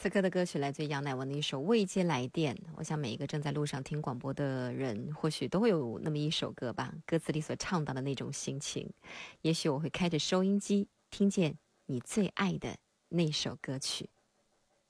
此刻的歌曲来自于杨乃文的一首《未接来电》。我想每一个正在路上听广播的人，或许都会有那么一首歌吧，歌词里所唱到的那种心情。也许我会开着收音机，听见你最爱的那首歌曲。